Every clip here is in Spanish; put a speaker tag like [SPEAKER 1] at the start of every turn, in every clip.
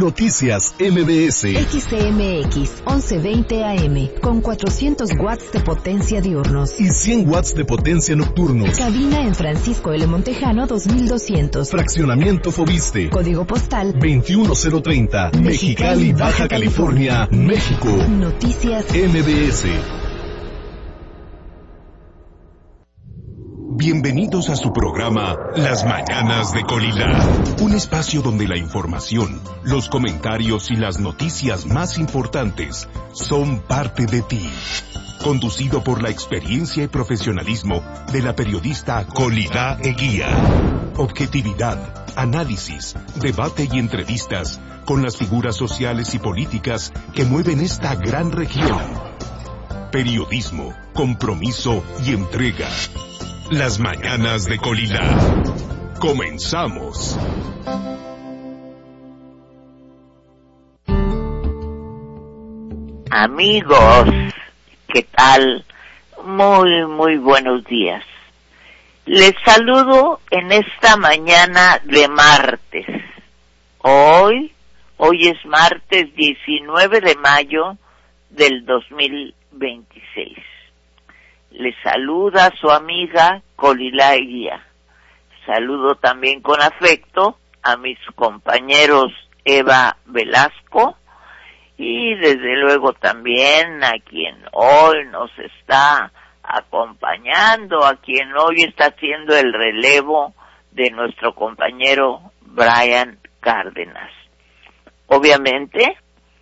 [SPEAKER 1] Noticias MBS.
[SPEAKER 2] XCMX 1120 AM con 400 watts de potencia diurnos
[SPEAKER 1] y 100 watts de potencia nocturnos.
[SPEAKER 2] Cabina en Francisco L. Montejano 2200.
[SPEAKER 1] Fraccionamiento Fobiste.
[SPEAKER 2] Código postal
[SPEAKER 1] 21030. Mexicali, Baja California, México.
[SPEAKER 2] Noticias
[SPEAKER 1] MBS. Bienvenidos a su programa Las Mañanas de Colila, un espacio donde la información, los comentarios y las noticias más importantes son parte de ti. Conducido por la experiencia y profesionalismo de la periodista Colila Eguía. Objetividad, análisis, debate y entrevistas con las figuras sociales y políticas que mueven esta gran región. Periodismo, compromiso y entrega. Las Mañanas de Colila. Comenzamos.
[SPEAKER 3] Amigos, ¿qué tal? Muy buenos días. Les saludo en esta mañana de martes. Hoy es martes 19 de mayo del 2026. Les saluda su amiga Colila Eguía. Saludo también con afecto a mis compañeros Eva Velasco y desde luego también a quien hoy nos está acompañando, a quien hoy está haciendo el relevo de nuestro compañero Brian Cárdenas. Obviamente,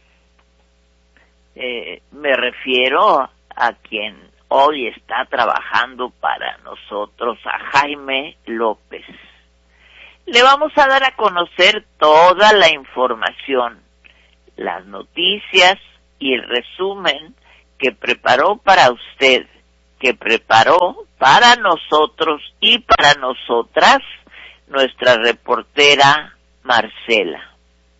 [SPEAKER 3] me refiero a quien hoy está trabajando para nosotros, a Jaime López. Le vamos a dar a conocer toda la información, las noticias y el resumen que preparó para usted, que preparó para nosotros y para nosotras nuestra reportera Marcela.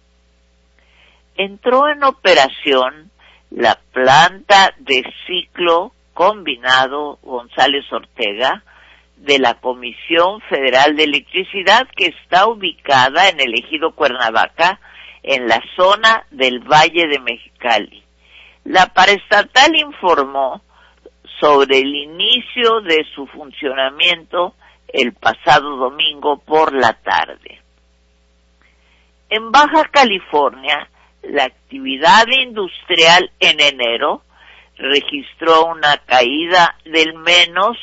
[SPEAKER 3] Entró en operación la planta de ciclo combinado González Ortega de la Comisión Federal de Electricidad, que está ubicada en el ejido Cuernavaca, en la zona del Valle de Mexicali. La paraestatal informó sobre el inicio de su funcionamiento el pasado domingo por la tarde. En Baja California, la actividad industrial en enero registró una caída del menos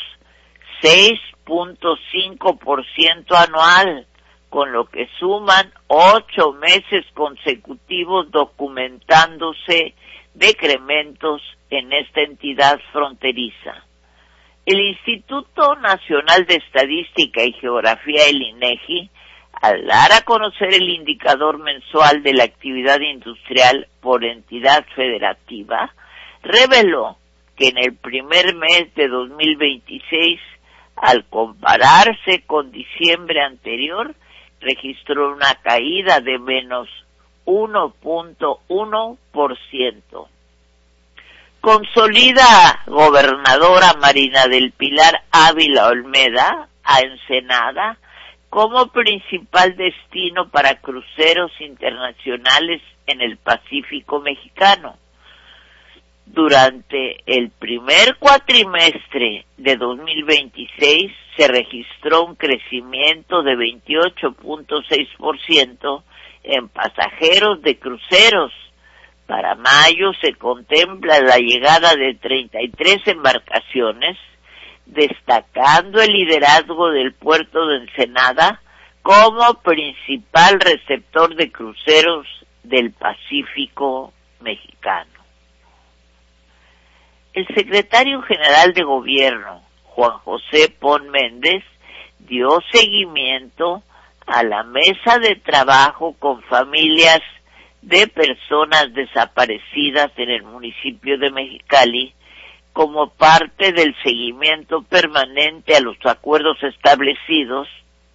[SPEAKER 3] 6.5% anual, con lo que suman 8 meses consecutivos documentándose decrementos en esta entidad fronteriza. El Instituto Nacional de Estadística y Geografía, el INEGI, al dar a conocer el indicador mensual de la actividad industrial por entidad federativa, reveló que en el primer mes de 2026, al compararse con diciembre anterior, registró una caída de menos 1.1%. Consolida gobernadora Marina del Pilar Ávila Olmeda a Ensenada como principal destino para cruceros internacionales en el Pacífico mexicano. Durante el primer cuatrimestre de 2026 se registró un crecimiento de 28.6% en pasajeros de cruceros. Para mayo se contempla la llegada de 33 embarcaciones, destacando el liderazgo del puerto de Ensenada como principal receptor de cruceros del Pacífico mexicano. El secretario general de Gobierno, Juan José Pon Méndez, dio seguimiento a la mesa de trabajo con familias de personas desaparecidas en el municipio de Mexicali como parte del seguimiento permanente a los acuerdos establecidos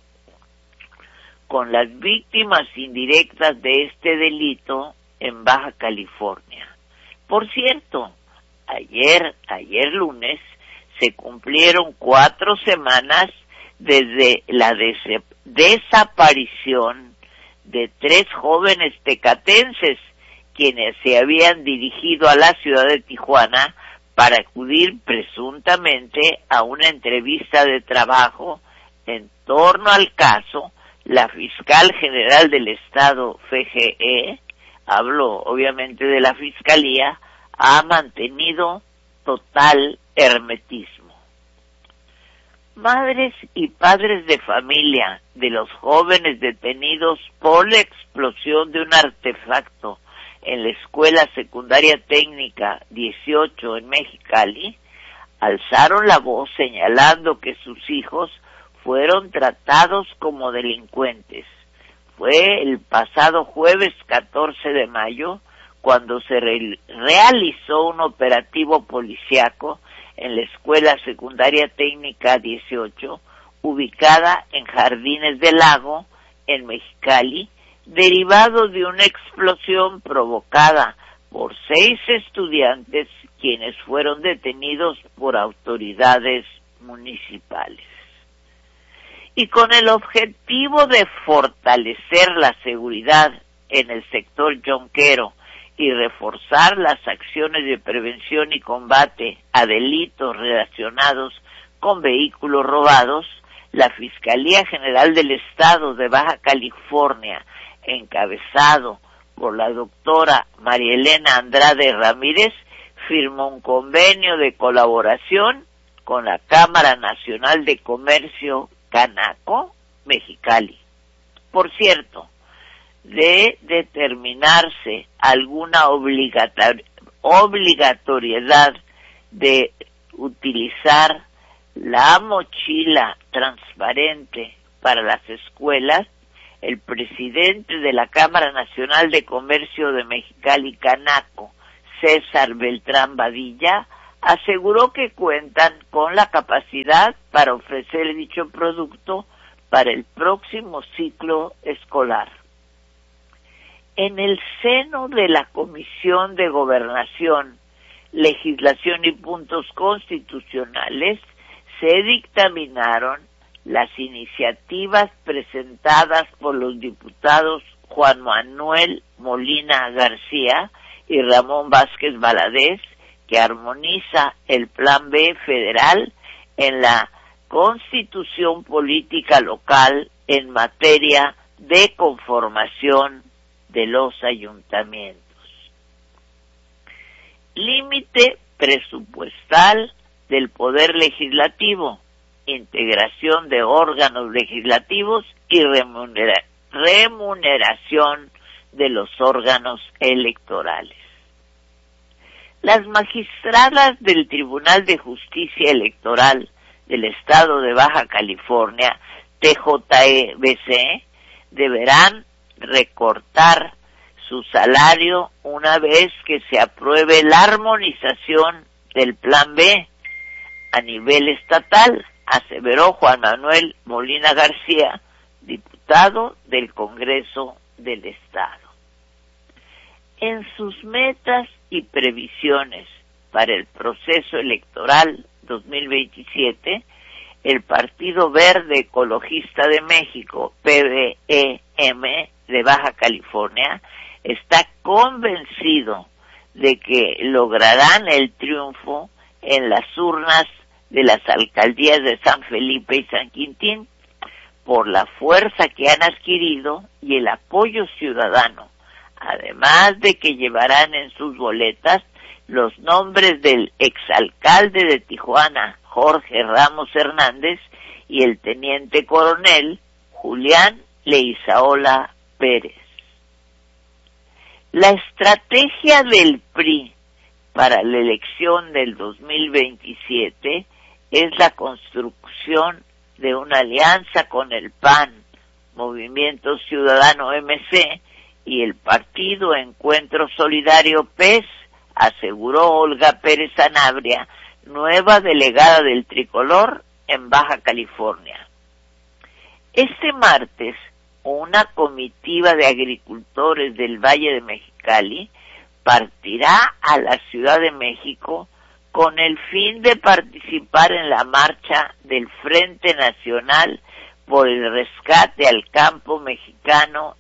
[SPEAKER 3] con las víctimas indirectas de este delito en Baja California. Por cierto, ayer lunes, se cumplieron 4 semanas desde la desaparición de 3 jóvenes tecatenses, quienes se habían dirigido a la ciudad de Tijuana para acudir presuntamente a una entrevista de trabajo. En torno al caso, la fiscal general del Estado, FGE, hablo obviamente de la Fiscalía, ha mantenido total hermetismo. Madres y padres de familia de los jóvenes detenidos por la explosión de un artefacto en la Escuela Secundaria Técnica 18 en Mexicali, alzaron la voz señalando que sus hijos fueron tratados como delincuentes. Fue el pasado jueves 14 de mayo cuando se realizó un operativo policíaco en la Escuela Secundaria Técnica 18, ubicada en Jardines del Lago, en Mexicali, derivado de una explosión provocada por 6 estudiantes quienes fueron detenidos por autoridades municipales. Y con el objetivo de fortalecer la seguridad en el sector yonquero y reforzar las acciones de prevención y combate a delitos relacionados con vehículos robados, la Fiscalía General del Estado de Baja California, encabezado por la doctora María Elena Andrade Ramírez, firmó un convenio de colaboración con la Cámara Nacional de Comercio Canaco, Mexicali. Por cierto, de determinarse alguna obligatoriedad de utilizar la mochila transparente para las escuelas, el presidente de la Cámara Nacional de Comercio de Mexicali, Canaco, César Beltrán Badilla, aseguró que cuentan con la capacidad para ofrecer dicho producto para el próximo ciclo escolar. En el seno de la Comisión de Gobernación, Legislación y Puntos Constitucionales, se dictaminaron las iniciativas presentadas por los diputados Juan Manuel Molina García y Ramón Vázquez Valadez, que armoniza el Plan B federal en la Constitución Política Local en materia de conformación de los ayuntamientos. Límite presupuestal del Poder Legislativo, integración de órganos legislativos y remuneración de los órganos electorales. Las magistradas del Tribunal de Justicia Electoral del Estado de Baja California, TJBC, deberán recortar su salario una vez que se apruebe la armonización del Plan B a nivel estatal, aseveró Juan Manuel Molina García, diputado del Congreso del Estado. En sus metas y previsiones para el proceso electoral 2027, el Partido Verde Ecologista de México, PVEM, de Baja California, está convencido de que lograrán el triunfo en las urnas de las alcaldías de San Felipe y San Quintín por la fuerza que han adquirido y el apoyo ciudadano, además de que llevarán en sus boletas los nombres del exalcalde de Tijuana, Jorge Ramos Hernández, y el teniente coronel Julián Leizaola Pérez. La estrategia del PRI para la elección del 2027 es la construcción de una alianza con el PAN, Movimiento Ciudadano MC, y el Partido Encuentro Solidario PES, aseguró Olga Pérez Sanabria, nueva delegada del Tricolor en Baja California. Este martes, una comitiva de agricultores del Valle de Mexicali partirá a la Ciudad de México con el fin de participar en la marcha del Frente Nacional por el rescate al campo mexicano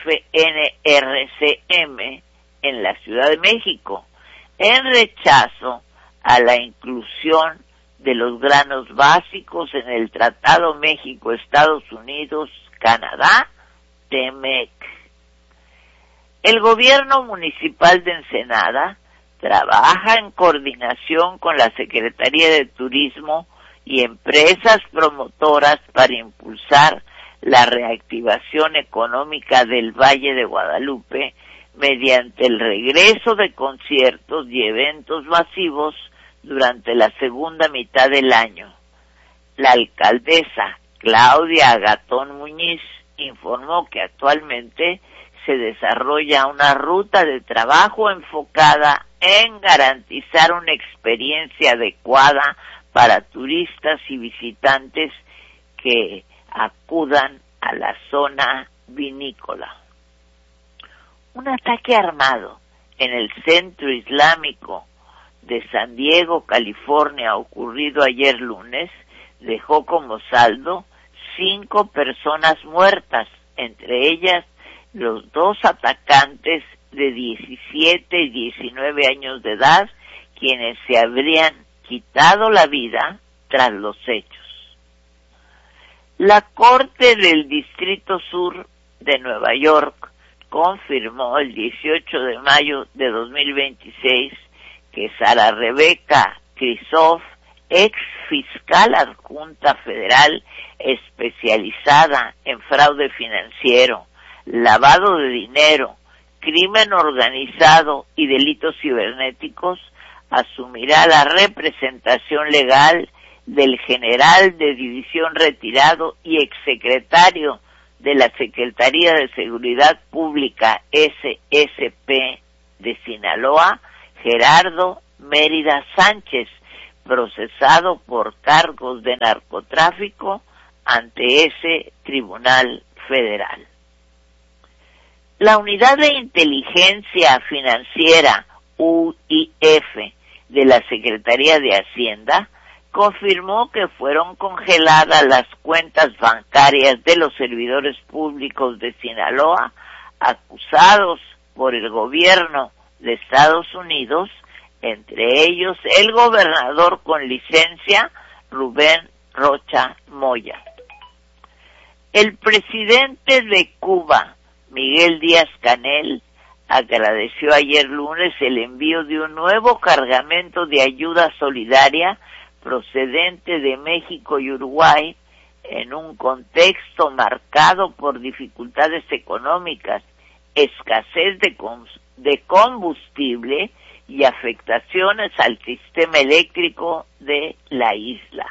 [SPEAKER 3] FNRCM en la Ciudad de México, en rechazo a la inclusión de los granos básicos en el Tratado México-Estados Unidos-Canadá, TEMEC. El gobierno municipal de Ensenada trabaja en coordinación con la Secretaría de Turismo y empresas promotoras para impulsar la reactivación económica del Valle de Guadalupe mediante el regreso de conciertos y eventos masivos durante la segunda mitad del año. La alcaldesa Claudia Agatón Muñiz informó que actualmente se desarrolla una ruta de trabajo enfocada en garantizar una experiencia adecuada para turistas y visitantes que acudan a la zona vinícola. Un ataque armado en el centro islámico de San Diego, California, ocurrido ayer lunes, dejó como saldo 5 personas muertas, entre ellas los 2 atacantes de 17 y 19 años de edad, quienes se habrían quitado la vida tras los hechos. La Corte del Distrito Sur de Nueva York confirmó el 18 de mayo de 2026 que Sara Rebeca Krisoff, ex fiscal adjunta federal especializada en fraude financiero, lavado de dinero, crimen organizado y delitos cibernéticos, asumirá la representación legal del general de división retirado y exsecretario de la Secretaría de Seguridad Pública SSP de Sinaloa, Gerardo Mérida Sánchez, procesado por cargos de narcotráfico ante ese tribunal federal. La Unidad de Inteligencia Financiera, UIF, de la Secretaría de Hacienda, confirmó que fueron congeladas las cuentas bancarias de los servidores públicos de Sinaloa, acusados por el gobierno de Estados Unidos, entre ellos el gobernador con licencia, Rubén Rocha Moya. El presidente de Cuba, Miguel Díaz-Canel, agradeció ayer lunes el envío de un nuevo cargamento de ayuda solidaria procedente de México y Uruguay en un contexto marcado por dificultades económicas, escasez de combustible y afectaciones al sistema eléctrico de la isla.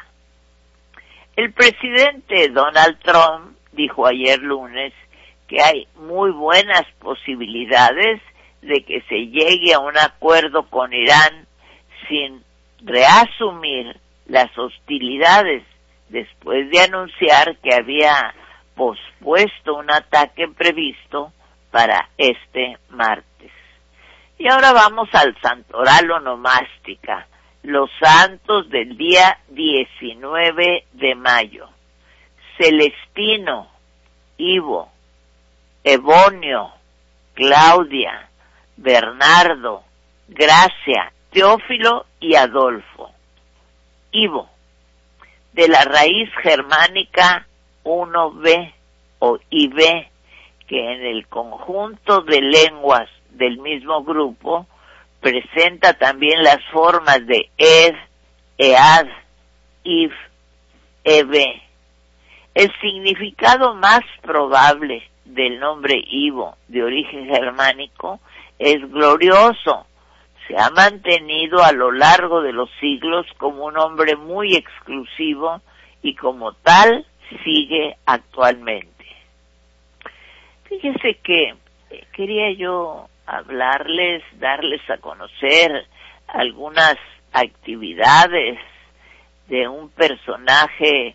[SPEAKER 3] El presidente Donald Trump dijo ayer lunes que hay muy buenas posibilidades de que se llegue a un acuerdo con Irán sin reasumir las hostilidades después de anunciar que había pospuesto un ataque previsto para este martes. Y ahora vamos al santoral onomástica, los santos del día 19 de mayo. Celestino, Ivo, Evonio, Claudia, Bernardo, Gracia, Teófilo y Adolfo. Ivo, de la raíz germánica 1b o IB, que en el conjunto de lenguas del mismo grupo presenta también las formas de Ed, Ead, Iv, Ebe. El significado más probable del nombre Ivo, de origen germánico, es glorioso. Se ha mantenido a lo largo de los siglos como un nombre muy exclusivo y como tal sigue actualmente. Fíjense que quería yo hablarles, darles a conocer algunas actividades de un personaje,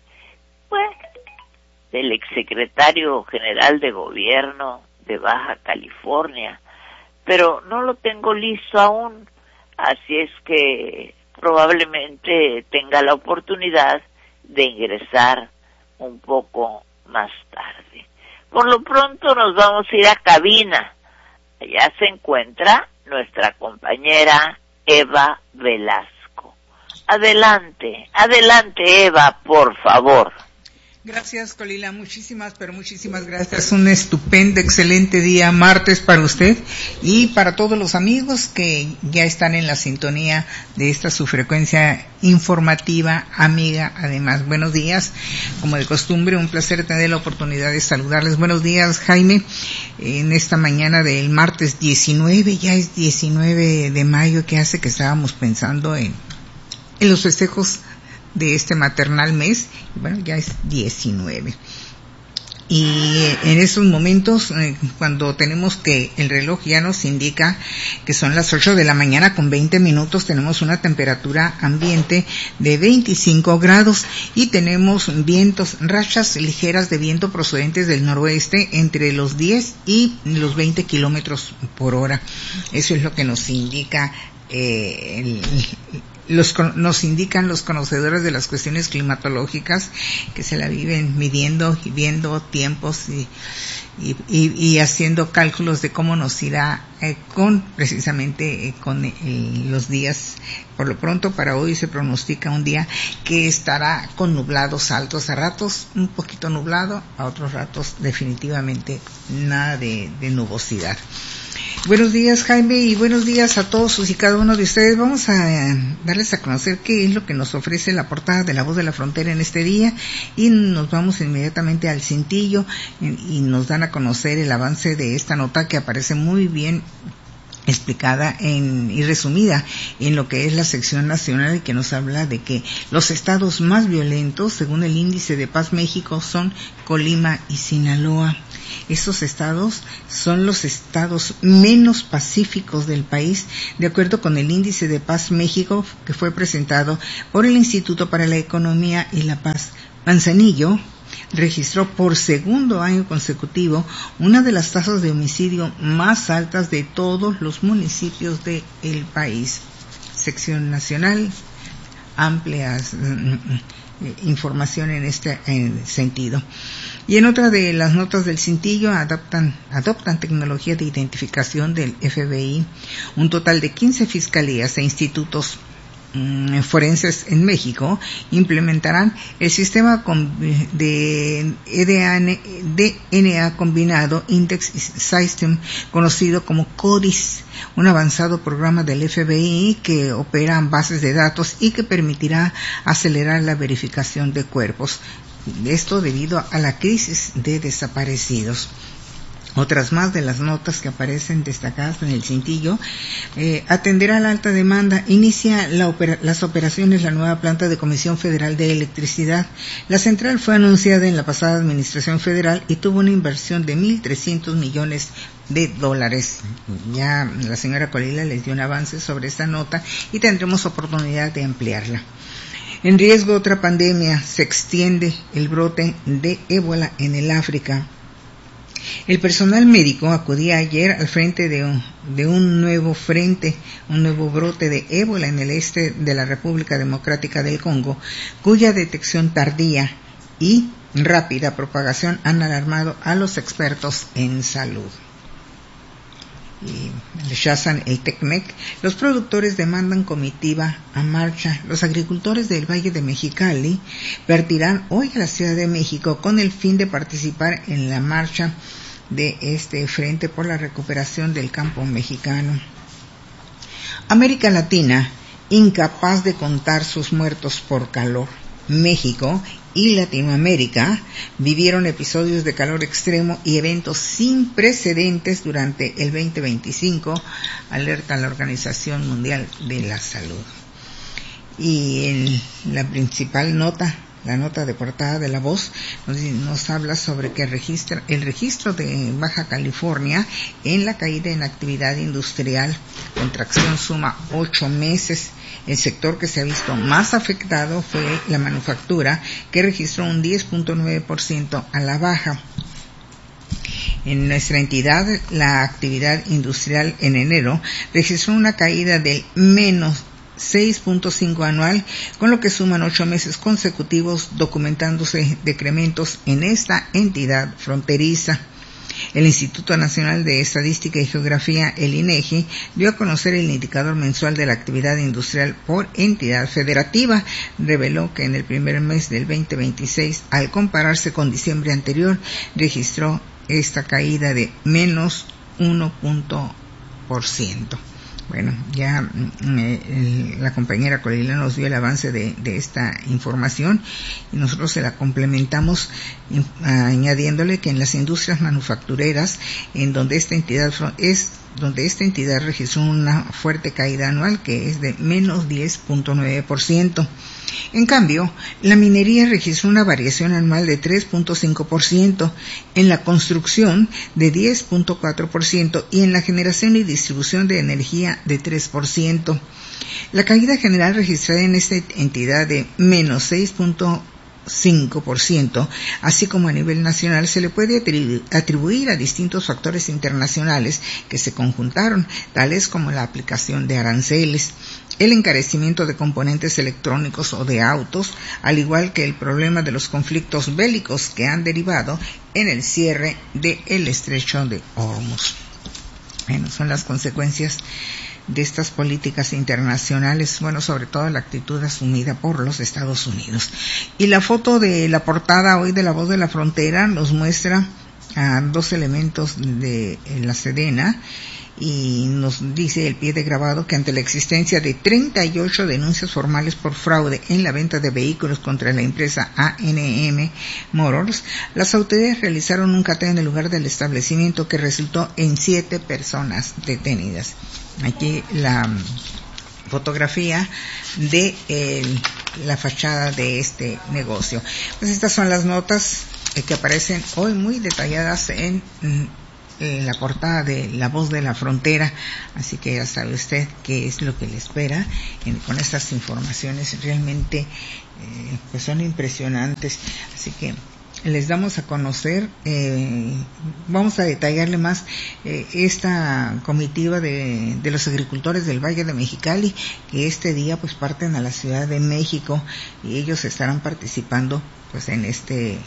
[SPEAKER 3] del exsecretario general de gobierno de Baja California, pero no lo tengo listo aún, así es que probablemente tenga la oportunidad de ingresar un poco más tarde. Por lo pronto nos vamos a ir a cabina. Allá se encuentra nuestra compañera Eva Velasco. Adelante, adelante Eva, por favor.
[SPEAKER 4] Gracias, Colila, muchísimas gracias. Un estupendo, excelente día martes para usted y para todos los amigos que ya están en la sintonía de esta su frecuencia informativa amiga. Además, buenos días, como de costumbre, un placer tener la oportunidad de saludarles. Buenos días, Jaime, en esta mañana del martes 19, ya es 19 de mayo, que hace que estábamos pensando en los festejos de este maternal mes. Bueno, ya es 19. Y en esos momentos, cuando tenemos que el reloj ya nos indica que son las 8 de la mañana con 20 minutos, tenemos una temperatura ambiente de 25 grados y tenemos vientos, rachas ligeras de viento procedentes del noroeste entre los 10 y los 20 kilómetros por hora. Eso es lo que nos indica nos indican los conocedores de las cuestiones climatológicas, que se la viven midiendo y viendo tiempos y haciendo cálculos de cómo nos irá con los días. Por lo pronto, para hoy se pronostica un día que estará con nublados altos, a ratos un poquito nublado, a otros ratos definitivamente nada de nubosidad. Buenos días, Jaime, y buenos días a todos y cada uno de ustedes. Vamos a darles a conocer qué es lo que nos ofrece la portada de La Voz de la Frontera en este día, y nos vamos inmediatamente al cintillo y nos dan a conocer el avance de esta nota que aparece muy bien explicada y resumida en lo que es la sección nacional, y que nos habla de que los estados más violentos, según el Índice de Paz México, son Colima y Sinaloa. Estos estados son los estados menos pacíficos del país, de acuerdo con el Índice de Paz México, que fue presentado por el Instituto para la Economía y la Paz. Manzanillo registró por segundo año consecutivo una de las tasas de homicidio más altas de todos los municipios del país. Sección nacional, amplias información en este sentido. Y en otra de las notas del cintillo, adoptan tecnología de identificación del FBI. Un total de 15 fiscalías e institutos forenses en México implementarán el sistema de DNA combinado Index System, conocido como CODIS, un avanzado programa del FBI que opera en bases de datos y que permitirá acelerar la verificación de cuerpos. Esto debido a la crisis de desaparecidos. Otras más de las notas que aparecen destacadas en el cintillo: atenderá la alta demanda, inicia las operaciones la nueva planta de Comisión Federal de Electricidad. La central fue anunciada en la pasada administración federal y tuvo una inversión de $1,300 millones. Ya la señora Colila les dio un avance sobre esta nota y tendremos oportunidad de ampliarla. En riesgo otra pandemia, se extiende el brote de ébola en el África. El personal médico acudía ayer al frente de un nuevo brote de ébola en el este de la República Democrática del Congo, cuya detección tardía y rápida propagación han alarmado a los expertos en salud. Y rechazan el TECMEC. Los productores demandan comitiva a marcha. Los agricultores del Valle de Mexicali partirán hoy a la Ciudad de México con el fin de participar en la marcha de este Frente por la Recuperación del Campo Mexicano. América Latina, incapaz de contar sus muertos por calor. México y Latinoamérica vivieron episodios de calor extremo y eventos sin precedentes durante el 2025, alerta la Organización Mundial de la Salud. Y en la principal nota, la nota de portada de La Voz, nos habla sobre que el registro de Baja California en la caída en actividad industrial, contracción suma 8 meses. El sector que se ha visto más afectado fue la manufactura, que registró un 10.9% a la baja. En nuestra entidad, la actividad industrial en enero registró una caída del menos 6.5 anual, con lo que suman 8 meses consecutivos documentándose decrementos en esta entidad fronteriza. El Instituto Nacional de Estadística y Geografía, el INEGI, dio a conocer el indicador mensual de la actividad industrial por entidad federativa. Reveló que en el primer mes del 2026, al compararse con diciembre anterior, registró esta caída de menos 1%. Bueno, ya la compañera Colila nos dio el avance de esta información y nosotros se la complementamos añadiéndole que en las industrias manufactureras, en donde esta entidad registró una fuerte caída anual que es de menos 10.9%. En cambio, la minería registró una variación anual de 3.5%, en la construcción de 10.4% y en la generación y distribución de energía de 3%. La caída general registrada en esta entidad de menos 6.5%, así como a nivel nacional, se le puede atribuir a distintos factores internacionales que se conjuntaron, tales como la aplicación de aranceles, el encarecimiento de componentes electrónicos o de autos, al igual que el problema de los conflictos bélicos que han derivado en el cierre del estrecho de Hormuz. Bueno, son las consecuencias de estas políticas internacionales, bueno, sobre todo la actitud asumida por los Estados Unidos. Y la foto de la portada hoy de La Voz de la Frontera nos muestra a 2 elementos de la Sedena, y nos dice el pie de grabado que ante la existencia de 38 denuncias formales por fraude en la venta de vehículos contra la empresa A&M Motors, las autoridades realizaron un cateo en el lugar del establecimiento que resultó en 7 personas detenidas. Aquí la fotografía de la fachada de este negocio. Pues estas son las notas que aparecen hoy muy detalladas en la portada de La Voz de la Frontera, así que ya sabe usted qué es lo que le espera con estas informaciones. Realmente pues son impresionantes, así que les damos a conocer, vamos a detallarle más esta comitiva de los agricultores del Valle de Mexicali, que este día pues parten a la Ciudad de México y ellos estarán participando pues en este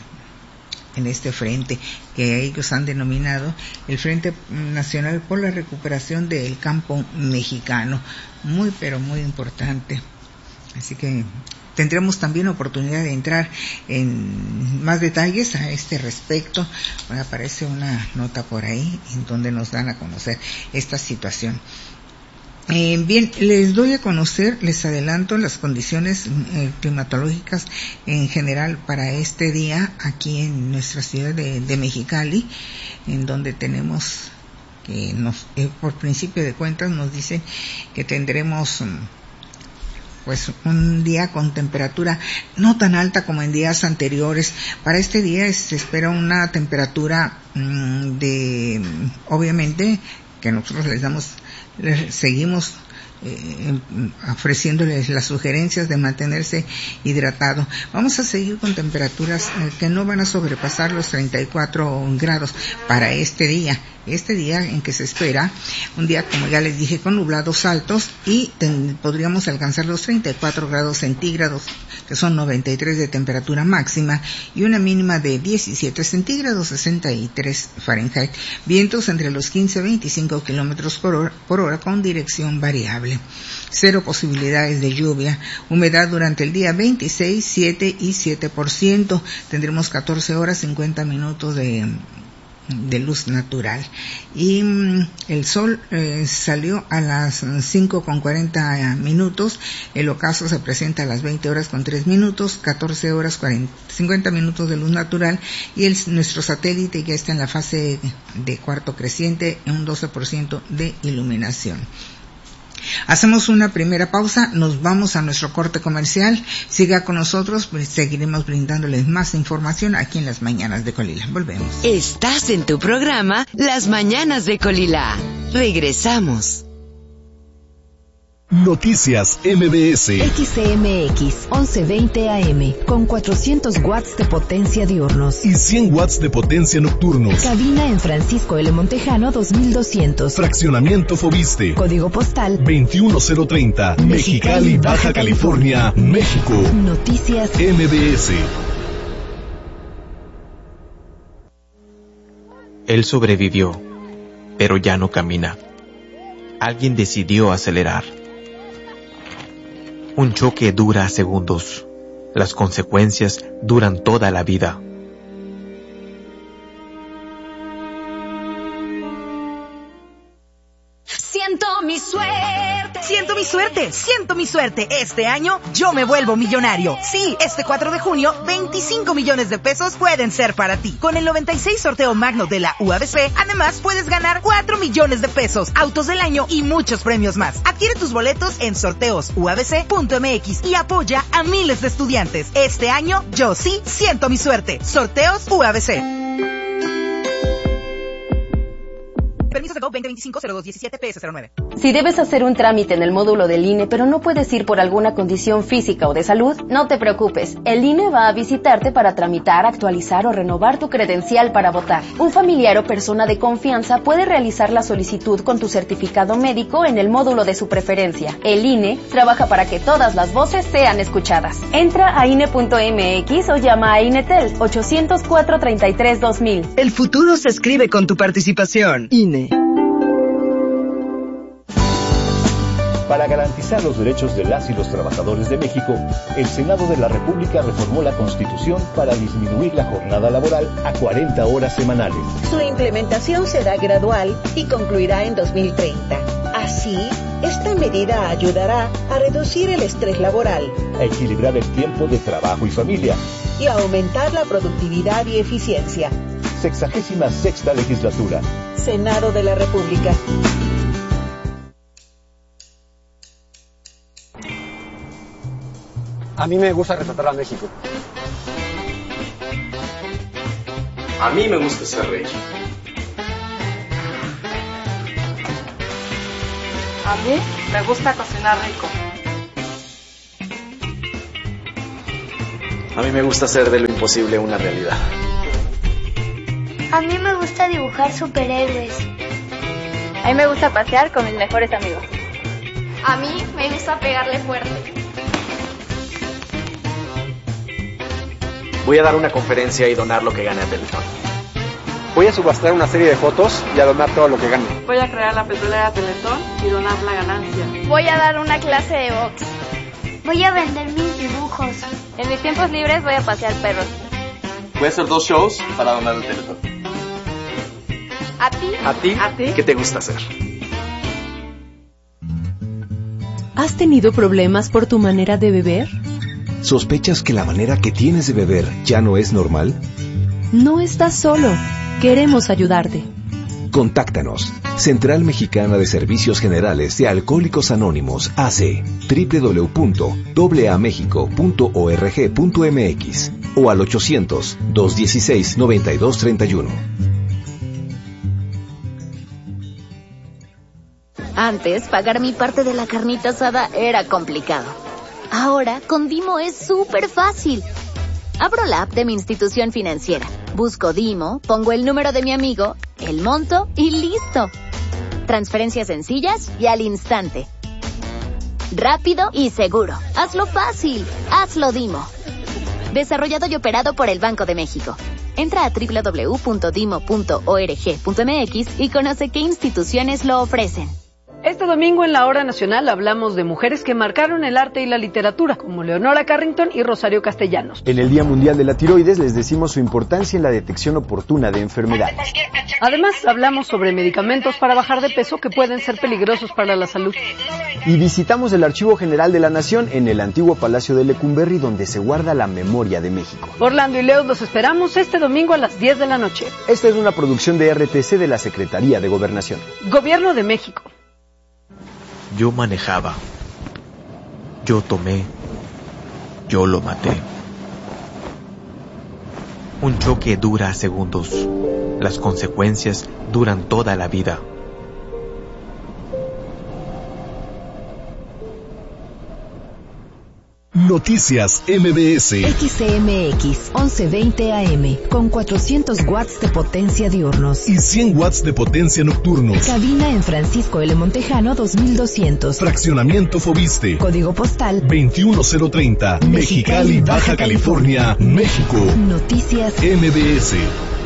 [SPEAKER 4] frente que ellos han denominado el Frente Nacional por la Recuperación del Campo Mexicano. Muy, pero muy importante. Así que tendremos también oportunidad de entrar en más detalles a este respecto. Bueno, aparece una nota por ahí en donde nos dan a conocer esta situación. Bien, les doy a conocer, les adelanto las condiciones climatológicas en general para este día aquí en nuestra ciudad de Mexicali, en donde tenemos que por principio de cuentas nos dicen que tendremos pues un día con temperatura no tan alta como en días anteriores. Para este día se espera una temperatura obviamente que nosotros les seguimos ofreciéndoles las sugerencias de mantenerse hidratado. Vamos a seguir con temperaturas que no van a sobrepasar los 34 grados para este día en que se espera un día, como ya les dije, con nublados altos y podríamos alcanzar los 34 grados centígrados, que son 93 de temperatura máxima, y una mínima de 17 centígrados, 63 Fahrenheit. Vientos entre los 15 a 25 kilómetros por hora con dirección variable. 0 posibilidades de lluvia. Humedad durante el día 26, 7 y 7%. Tendremos 14 horas 50 minutos de luz natural. Y el sol salió a las 5:40. El ocaso se presenta a las 20 horas con 3 minutos, 14 horas 50 minutos de luz natural, y nuestro satélite ya está en la fase de cuarto creciente, en un 12% de iluminación. Hacemos una primera pausa, nos vamos a nuestro corte comercial. Siga con nosotros, pues seguiremos brindándoles más información aquí en Las Mañanas de Colila. Volvemos.
[SPEAKER 2] Estás en tu programa Las Mañanas de Colila. Regresamos.
[SPEAKER 1] Noticias MBS.
[SPEAKER 2] XCMX 1120 AM con 400 watts de potencia diurnos
[SPEAKER 1] y 100 watts de potencia nocturnos.
[SPEAKER 2] Cabina en Francisco L. Montejano 2200.
[SPEAKER 1] Fraccionamiento Fobiste.
[SPEAKER 2] Código postal
[SPEAKER 1] 21030. Mexicali, Baja California, México.
[SPEAKER 2] Noticias
[SPEAKER 1] MBS.
[SPEAKER 5] Él sobrevivió, pero ya no camina. Alguien decidió acelerar. Un choque dura segundos. Las consecuencias duran toda la vida.
[SPEAKER 6] Siento mi suerte.
[SPEAKER 7] Siento mi suerte, siento mi suerte. Este año yo me vuelvo millonario. Sí, este 4 de junio, 25 millones de pesos pueden ser para ti. Con el 96 sorteo magno de la UABC, además puedes ganar 4 millones de pesos, autos del año y muchos premios más. Adquiere tus boletos en sorteosuabc.mx y apoya a miles de estudiantes. Este año yo sí siento mi suerte. Sorteos UABC. Permiso de GO 2025-0217-PS09.
[SPEAKER 8] Si debes hacer un trámite en el módulo del INE, pero no puedes ir por alguna condición física o de salud, no te preocupes. El INE va a visitarte para tramitar, actualizar o renovar tu credencial para votar. Un familiar o persona de confianza puede realizar la solicitud con tu certificado médico en el módulo de su preferencia. El INE trabaja para que todas las voces sean escuchadas. Entra a INE.mx o llama a INETEL 804-33-2000.
[SPEAKER 7] El futuro se escribe con tu participación. INE.
[SPEAKER 9] Para garantizar los derechos de las y los trabajadores de México, el Senado de la República reformó la Constitución para disminuir la jornada laboral a 40 horas semanales.
[SPEAKER 10] Su implementación será gradual y concluirá en 2030. Así, esta medida ayudará a reducir el estrés laboral,
[SPEAKER 9] a equilibrar el tiempo de trabajo y familia
[SPEAKER 10] y a aumentar la productividad y eficiencia.
[SPEAKER 9] 66ª Legislatura.
[SPEAKER 10] Senado de la República.
[SPEAKER 11] A mí me gusta retratar a México.
[SPEAKER 12] A mí me gusta ser rey.
[SPEAKER 13] A mí me gusta cocinar rico.
[SPEAKER 12] A mí me gusta hacer de lo imposible una realidad.
[SPEAKER 14] A mí me gusta dibujar superhéroes.
[SPEAKER 15] A mí me gusta pasear con mis mejores amigos.
[SPEAKER 16] A mí me gusta pegarle fuerte.
[SPEAKER 12] Voy a dar una conferencia y donar lo que gane a Teletón.
[SPEAKER 11] Voy a subastar una serie de fotos y a donar todo lo que gane.
[SPEAKER 13] Voy a crear la petrolera Teletón y donar la ganancia.
[SPEAKER 16] Voy a dar una clase de box.
[SPEAKER 14] Voy a vender mis dibujos.
[SPEAKER 15] En mis tiempos libres voy a pasear perros.
[SPEAKER 12] Voy a hacer 2 shows para donar el Teletón.
[SPEAKER 16] ¿A ti?
[SPEAKER 12] ¿A ti? ¿A ti? ¿Qué te gusta hacer?
[SPEAKER 17] ¿Has tenido problemas por tu manera de beber?
[SPEAKER 18] ¿Sospechas que la manera que tienes de beber ya no es normal?
[SPEAKER 17] No estás solo. Queremos ayudarte.
[SPEAKER 18] Contáctanos. Central Mexicana de Servicios Generales de Alcohólicos Anónimos, AC, www.amexico.org.mx o al 800-216-9231.
[SPEAKER 19] Antes, pagar mi parte de la carnita asada era complicado. Ahora, con Dimo es súper fácil. Abro la app de mi institución financiera, busco Dimo, pongo el número de mi amigo, el monto y listo. Transferencias sencillas y al instante. Rápido y seguro. Hazlo fácil. Hazlo Dimo. Desarrollado y operado por el Banco de México. Entra a www.dimo.org.mx y conoce qué instituciones lo ofrecen.
[SPEAKER 20] Este domingo en la Hora Nacional hablamos de mujeres que marcaron el arte y la literatura, como Leonora Carrington y Rosario Castellanos.
[SPEAKER 21] En el Día Mundial de la Tiroides les decimos su importancia en la detección oportuna de enfermedades.
[SPEAKER 20] Además, hablamos sobre medicamentos para bajar de peso que pueden ser peligrosos para la salud.
[SPEAKER 21] Y visitamos el Archivo General de la Nación en el antiguo Palacio de Lecumberri, donde se guarda la memoria de México.
[SPEAKER 20] Orlando y Leo los esperamos este domingo a las 10 de la noche.
[SPEAKER 21] Esta es una producción de RTC de la Secretaría de Gobernación.
[SPEAKER 20] Gobierno de México.
[SPEAKER 5] Yo manejaba, yo tomé, yo lo maté. Un choque dura segundos, las consecuencias duran toda la vida.
[SPEAKER 1] Noticias MBS.
[SPEAKER 2] XCMX 1120 AM con 400 watts de potencia diurnos
[SPEAKER 1] y 100 watts de potencia nocturnos.
[SPEAKER 2] Cabina en Francisco L. Montejano 2200.
[SPEAKER 1] Fraccionamiento Fobiste.
[SPEAKER 2] Código postal
[SPEAKER 1] 21030. Mexicali, Baja California, México.
[SPEAKER 2] Noticias
[SPEAKER 1] MBS.